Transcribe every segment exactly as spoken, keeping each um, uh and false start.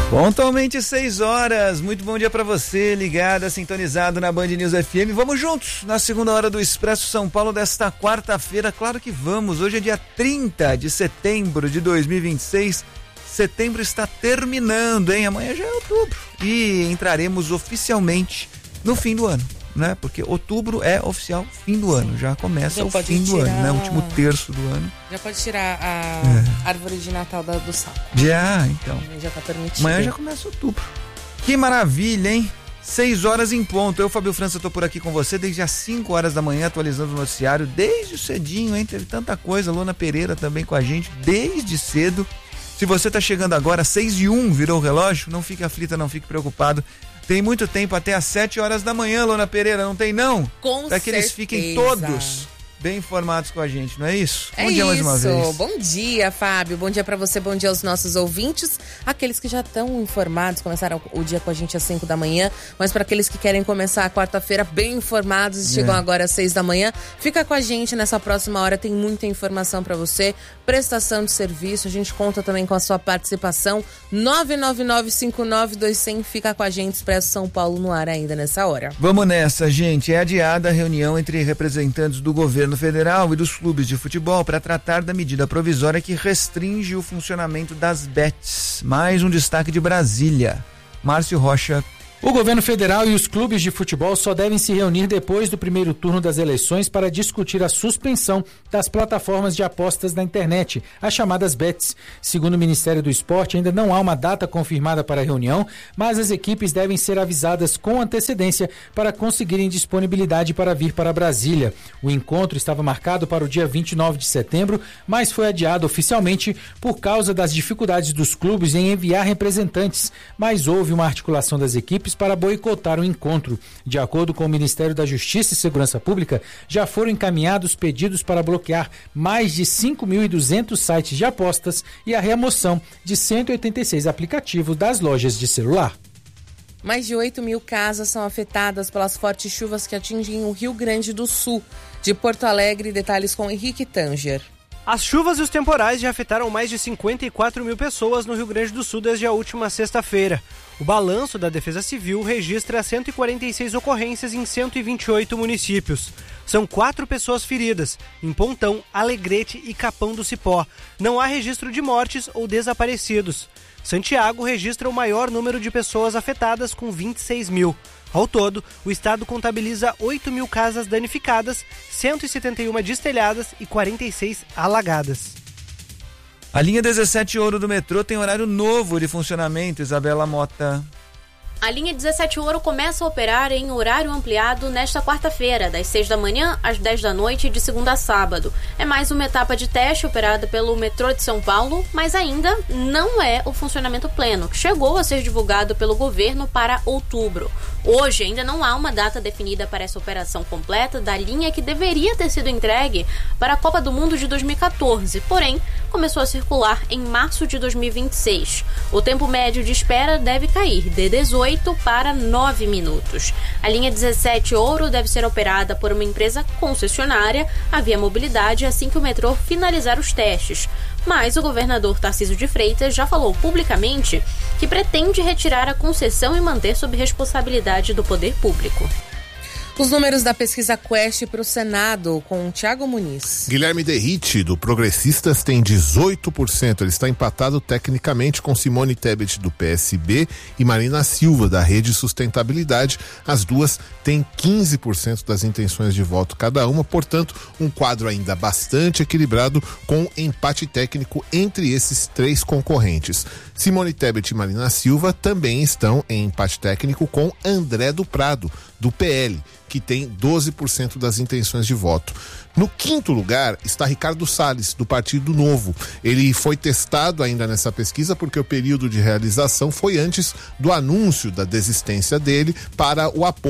Pontualmente seis horas, muito bom dia pra você, ligado, sintonizado na Band News F M. Vamos juntos na segunda hora do Expresso São Paulo desta quarta-feira, claro que vamos. Hoje é dia trinta de setembro de dois mil e vinte e seis. Setembro está terminando, hein? Amanhã já é outubro e entraremos oficialmente no fim do ano, né? Porque outubro é oficial fim do ano, já começa já o fim tirar... do ano, né? O último terço do ano. Já pode tirar a é. árvore de Natal da, do saco. Já, então. Já tá permitido. Amanhã já começa outubro. Que maravilha, hein? Seis horas em ponto. Eu, Fábio França, tô por aqui com você desde as cinco horas da manhã, atualizando o noticiário, desde cedinho, hein? Teve tanta coisa. Lona Pereira também com a gente, desde cedo. Se você tá chegando agora, seis e um, virou o relógio, não fique aflita, não fique preocupado. Tem muito tempo até às sete horas da manhã, Lona Pereira, não tem não? Com Para que eles fiquem todos bem informados com a gente, não é isso? É bom dia isso. mais uma vez. Bom dia, Fábio. Bom dia pra você, bom dia aos nossos ouvintes, aqueles que já estão informados, começaram o dia com a gente às cinco da manhã, mas para aqueles que querem começar a quarta-feira bem informados e chegam é. agora às seis da manhã, fica com a gente nessa próxima hora, tem muita informação para você, prestação de serviço, a gente conta também com a sua participação, nove nove nove cinco nove dois zero zero, fica com a gente, Expresso São Paulo no ar ainda nessa hora. Vamos nessa, gente, é adiada a reunião entre representantes do governo federal e dos clubes de futebol para tratar da medida provisória que restringe o funcionamento das bets. Mais um destaque de Brasília. Márcio Rocha. O governo federal e os clubes de futebol só devem se reunir depois do primeiro turno das eleições para discutir a suspensão das plataformas de apostas na internet, as chamadas bets. Segundo o Ministério do Esporte, ainda não há uma data confirmada para a reunião, mas as equipes devem ser avisadas com antecedência para conseguirem disponibilidade para vir para Brasília. O encontro estava marcado para o dia vinte e nove de setembro, mas foi adiado oficialmente por causa das dificuldades dos clubes em enviar representantes, mas houve uma articulação das equipes para boicotar o encontro. De acordo com o Ministério da Justiça e Segurança Pública, já foram encaminhados pedidos para bloquear mais de cinco mil e duzentos sites de apostas e a remoção de cento e oitenta e seis aplicativos das lojas de celular. Mais de oito mil casas são afetadas pelas fortes chuvas que atingem o Rio Grande do Sul. De Porto Alegre, detalhes com Henrique Tanger. As chuvas e os temporais já afetaram mais de cinquenta e quatro mil pessoas no Rio Grande do Sul desde a última sexta-feira. O balanço da Defesa Civil registra cento e quarenta e seis ocorrências em cento e vinte e oito municípios. São quatro pessoas feridas, em Pontão, Alegrete e Capão do Cipó. Não há registro de mortes ou desaparecidos. Santiago registra o maior número de pessoas afetadas, com vinte e seis mil. Ao todo, o estado contabiliza oito mil casas danificadas, cento e setenta e uma destelhadas e quarenta e seis alagadas. A linha dezessete Ouro do metrô tem horário novo de funcionamento, Isabela Mota. A linha dezessete Ouro começa a operar em horário ampliado nesta quarta-feira, das seis da manhã às dez da noite, de segunda a sábado. É mais uma etapa de teste operada pelo metrô de São Paulo, mas ainda não é o funcionamento pleno, que chegou a ser divulgado pelo governo para outubro. Hoje ainda não há uma data definida para essa operação completa da linha, que deveria ter sido entregue para a Copa do Mundo de dois mil e catorze, porém começou a circular em março de dois mil e vinte e seis. O tempo médio de espera deve cair de dezoito para nove minutos. A linha dezessete Ouro deve ser operada por uma empresa concessionária, a Via Mobilidade, assim que o metrô finalizar os testes. Mas o governador Tarcísio de Freitas já falou publicamente que pretende retirar a concessão e manter sob responsabilidade do poder público. Os números da pesquisa Quest para o Senado, com Thiago Muniz. Guilherme Derrite, do Progressistas, tem dezoito por cento. Ele está empatado tecnicamente com Simone Tebet, do P S B, e Marina Silva, da Rede Sustentabilidade. As duas têm quinze por cento das intenções de voto cada uma, portanto, um quadro ainda bastante equilibrado, com empate técnico entre esses três concorrentes. Simone Tebet e Marina Silva também estão em empate técnico com André do Prado, do P L, que tem doze por cento das intenções de voto. No quinto lugar está Ricardo Salles, do Partido Novo. Ele foi testado ainda nessa pesquisa porque o período de realização foi antes do anúncio da desistência dele para o apoio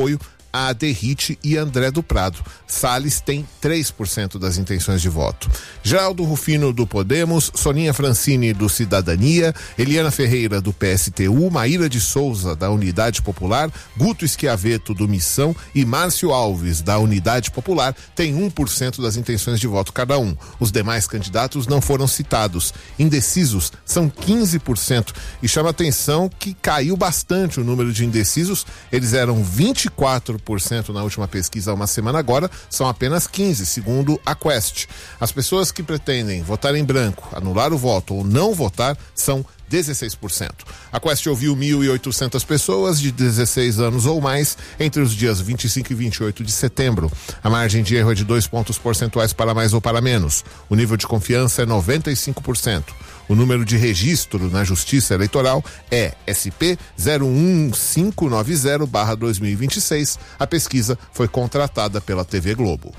a Derrite e André do Prado. Salles tem três por cento das intenções de voto. Geraldo Rufino, do Podemos, Soninha Francini, do Cidadania, Eliana Ferreira, do P S T U, Maíra de Souza, da Unidade Popular, Guto Schiavetto, do Missão e Márcio Alves, da Unidade Popular, tem um por cento das intenções de voto cada um. Os demais candidatos não foram citados. Indecisos são quinze por cento e chama atenção que caiu bastante o número de indecisos. Eles eram vinte e quatro por cento na última pesquisa há uma semana, agora são apenas quinze, segundo a Quest. As pessoas que pretendem votar em branco, anular o voto ou não votar são dezesseis por cento. A Quest ouviu mil e oitocentas pessoas de dezesseis anos ou mais entre os dias vinte e cinco e vinte e oito de setembro. A margem de erro é de dois pontos percentuais para mais ou para menos. O nível de confiança é noventa e cinco por cento. O número de registro na Justiça Eleitoral é S P zero um cinco nove zero barra dois mil e vinte e seis. A pesquisa foi contratada pela T V Globo.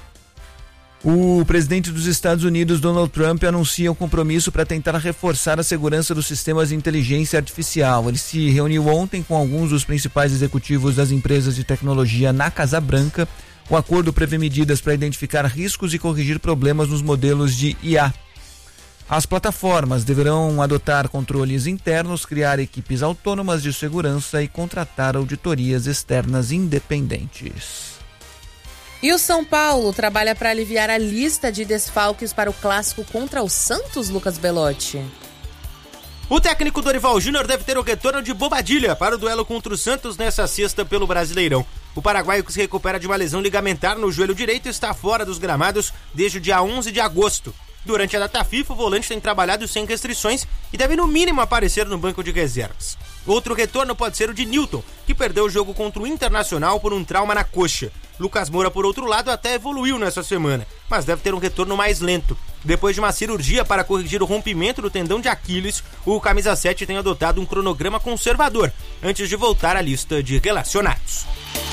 O presidente dos Estados Unidos, Donald Trump, anuncia um compromisso para tentar reforçar a segurança dos sistemas de inteligência artificial. Ele se reuniu ontem com alguns dos principais executivos das empresas de tecnologia na Casa Branca. O acordo prevê medidas para identificar riscos e corrigir problemas nos modelos de I A. As plataformas deverão adotar controles internos, criar equipes autônomas de segurança e contratar auditorias externas independentes. E o São Paulo trabalha para aliviar a lista de desfalques para o clássico contra o Santos, Lucas Belotti. O técnico Dorival Júnior deve ter o retorno de Bobadilha para o duelo contra o Santos nessa sexta pelo Brasileirão. O paraguaio, que se recupera de uma lesão ligamentar no joelho direito, está fora dos gramados desde o dia onze de agosto. Durante a data FIFA, o volante tem trabalhado sem restrições e deve no mínimo aparecer no banco de reservas. Outro retorno pode ser o de Newton, que perdeu o jogo contra o Internacional por um trauma na coxa. Lucas Moura, por outro lado, até evoluiu nessa semana, mas deve ter um retorno mais lento. Depois de uma cirurgia para corrigir o rompimento do tendão de Aquiles, o camisa sete tem adotado um cronograma conservador antes de voltar à lista de relacionados.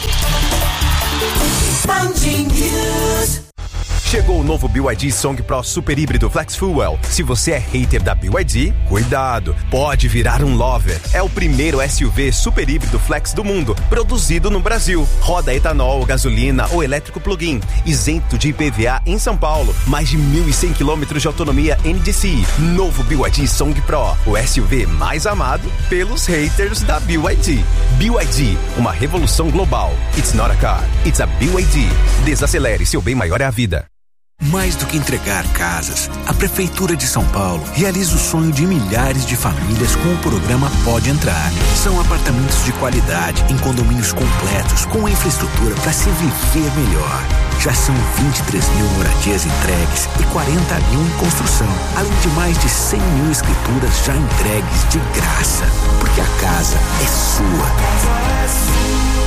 Chegou o novo B Y D Song Pro Super Híbrido Flex Fuel. Se você é hater da B Y D, cuidado, pode virar um lover. É o primeiro S U V super híbrido flex do mundo, produzido no Brasil. Roda etanol, gasolina ou elétrico plug-in, isento de I P V A em São Paulo. Mais de mil e cem quilômetros de autonomia N D C I. Novo B Y D Song Pro, o S U V mais amado pelos haters da B Y D. B Y D, uma revolução global. It's not a car, it's a B Y D. Desacelere, seu bem maior é a vida. Mais do que entregar casas, a Prefeitura de São Paulo realiza o sonho de milhares de famílias com o programa Pode Entrar. São apartamentos de qualidade em condomínios completos com infraestrutura para se viver melhor. Já são vinte e três mil moradias entregues e quarenta mil em construção, além de mais de cem mil escrituras já entregues de graça. Porque a casa é sua.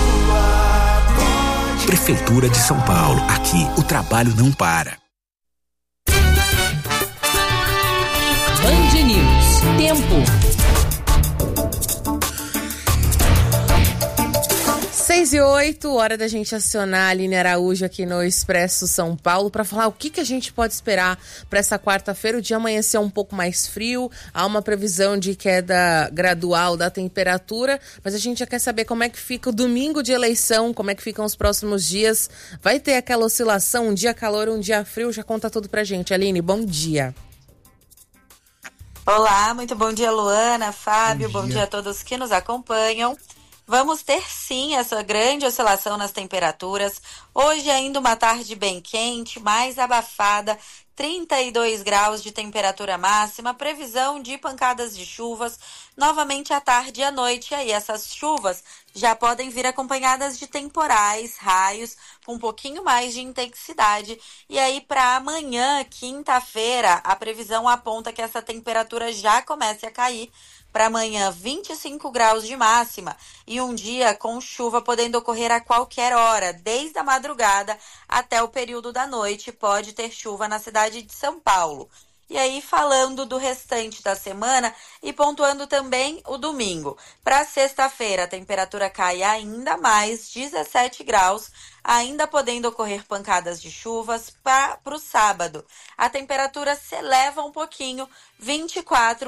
Prefeitura de São Paulo. Aqui, o trabalho não para. Band News. Tempo. seis e oito, hora da gente acionar a Aline Araújo aqui no Expresso São Paulo para falar o que, que a gente pode esperar para essa quarta-feira. O dia amanheceu um pouco mais frio, há uma previsão de queda gradual da temperatura, mas a gente já quer saber como é que fica o domingo de eleição, como é que ficam os próximos dias. Vai ter aquela oscilação, um dia calor, um dia frio? Já conta tudo pra gente. Aline, bom dia. Olá, muito bom dia, Luana, Fábio, bom dia, bom dia a todos que nos acompanham. Vamos ter sim essa grande oscilação nas temperaturas. Hoje ainda uma tarde bem quente, mais abafada, trinta e dois graus de temperatura máxima, previsão de pancadas de chuvas novamente à tarde e à noite. E aí essas chuvas já podem vir acompanhadas de temporais, raios, com um pouquinho mais de intensidade. E aí para amanhã, quinta-feira, a previsão aponta que essa temperatura já comece a cair. Para amanhã, vinte e cinco graus de máxima e um dia com chuva podendo ocorrer a qualquer hora, desde a madrugada até o período da noite, pode ter chuva na cidade de São Paulo. E aí, falando do restante da semana e pontuando também o domingo. Para sexta-feira, a temperatura cai ainda mais, dezessete graus, ainda podendo ocorrer pancadas de chuvas. Para o sábado, a temperatura se eleva um pouquinho, vinte e quatro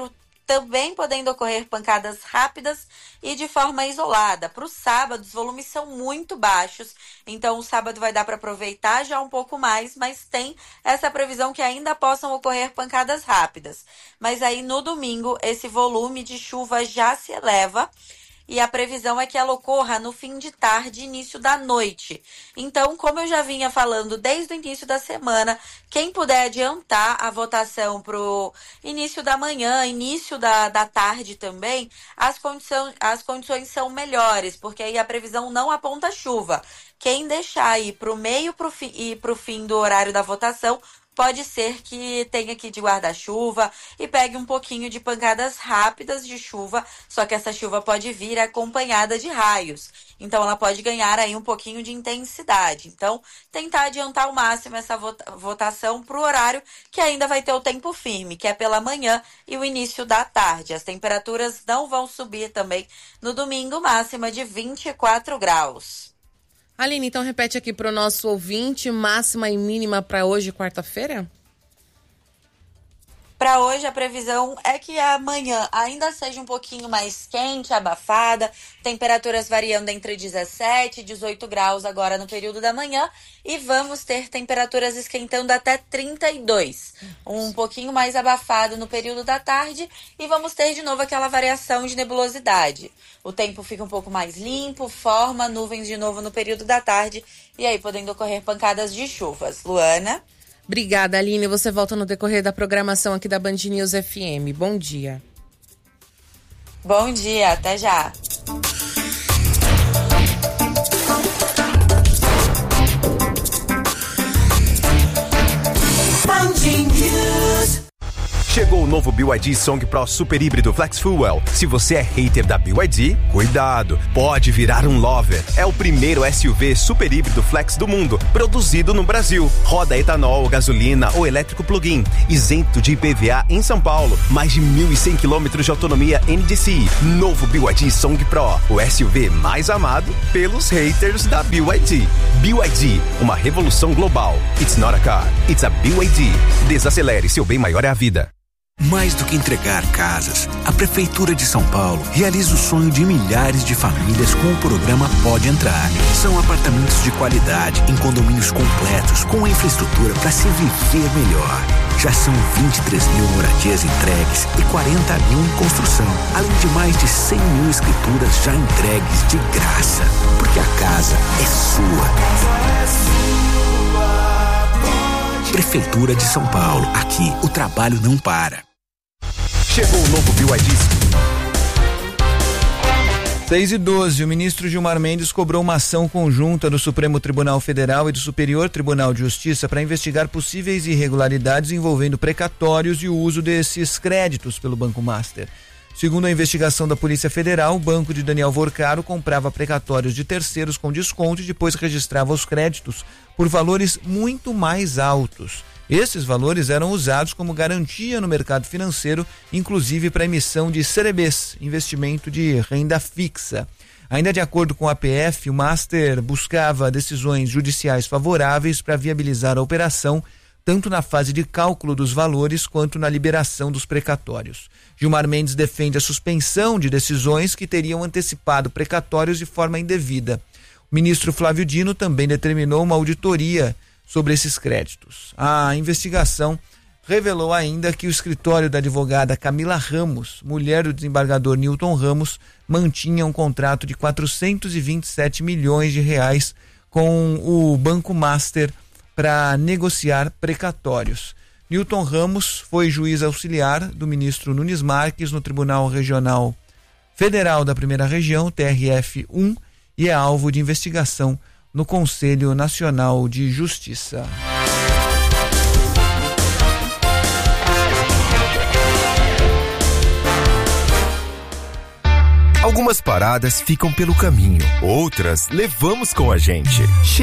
também podendo ocorrer pancadas rápidas e de forma isolada. Para o sábado, os volumes são muito baixos, então o sábado vai dar para aproveitar já um pouco mais, mas tem essa previsão que ainda possam ocorrer pancadas rápidas. Mas aí no domingo, esse volume de chuva já se eleva, e a previsão é que ela ocorra no fim de tarde e início da noite. Então, como eu já vinha falando desde o início da semana, quem puder adiantar a votação para o início da manhã, início da, da tarde também, as condições, as condições são melhores, porque aí a previsão não aponta chuva. Quem deixar aí para o meio pro fi, e para o fim do horário da votação, pode ser que tenha que ir de guarda-chuva e pegue um pouquinho de pancadas rápidas de chuva, só que essa chuva pode vir acompanhada de raios. Então, ela pode ganhar aí um pouquinho de intensidade. Então, tentar adiantar ao máximo essa votação para o horário que ainda vai ter o tempo firme, que é pela manhã e o início da tarde. As temperaturas não vão subir também no domingo, máxima de vinte e quatro graus. Aline, então repete aqui para o nosso ouvinte, máxima e mínima para hoje, quarta-feira? Para hoje, a previsão é que amanhã ainda seja um pouquinho mais quente, abafada, temperaturas variando entre dezessete e dezoito graus agora no período da manhã, e vamos ter temperaturas esquentando até trinta e dois, um pouquinho mais abafado no período da tarde, e vamos ter de novo aquela variação de nebulosidade. O tempo fica um pouco mais limpo, forma nuvens de novo no período da tarde, e aí podendo ocorrer pancadas de chuvas. Luana? Obrigada, Aline. Você volta no decorrer da programação aqui da Band News F M. Bom dia. Bom dia, até já. Band News. Chegou o novo B Y D Song Pro Super Híbrido Flex Fuel. Se você é hater da B Y D, cuidado, pode virar um lover. É o primeiro S U V super híbrido flex do mundo, produzido no Brasil. Roda etanol, gasolina ou elétrico plug-in, isento de I P V A em São Paulo. Mais de mil e cem quilômetros de autonomia N D C I. Novo B Y D Song Pro, o S U V mais amado pelos haters da B Y D. B Y D, uma revolução global. It's not a car, it's a B Y D. Desacelere, seu bem maior é a vida. Mais do que entregar casas, a Prefeitura de São Paulo realiza o sonho de milhares de famílias com o programa Pode Entrar. São apartamentos de qualidade em condomínios completos com infraestrutura para se viver melhor. Já são vinte e três mil moradias entregues e quarenta mil em construção, além de mais de cem mil escrituras já entregues de graça. Porque a casa é sua. Prefeitura de São Paulo. Aqui, o trabalho não para. Chegou o novo B Y D. seis e doze, o ministro Gilmar Mendes cobrou uma ação conjunta do Supremo Tribunal Federal e do Superior Tribunal de Justiça para investigar possíveis irregularidades envolvendo precatórios e o uso desses créditos pelo Banco Master. Segundo a investigação da Polícia Federal, o banco de Daniel Vorcaro comprava precatórios de terceiros com desconto e depois registrava os créditos por valores muito mais altos. Esses valores eram usados como garantia no mercado financeiro, inclusive para emissão de C D Bs, investimento de renda fixa. Ainda de acordo com a P F, o Master buscava decisões judiciais favoráveis para viabilizar a operação, tanto na fase de cálculo dos valores quanto na liberação dos precatórios. Gilmar Mendes defende a suspensão de decisões que teriam antecipado precatórios de forma indevida. O ministro Flávio Dino também determinou uma auditoria sobre esses créditos. A investigação revelou ainda que o escritório da advogada Camila Ramos, mulher do desembargador Newton Ramos, mantinha um contrato de quatrocentos e vinte e sete milhões de reais com o Banco Master para negociar precatórios. Newton Ramos foi juiz auxiliar do ministro Nunes Marques no Tribunal Regional Federal da Primeira Região, T R F um, e é alvo de investigação no Conselho Nacional de Justiça. Algumas paradas ficam pelo caminho, outras levamos com a gente.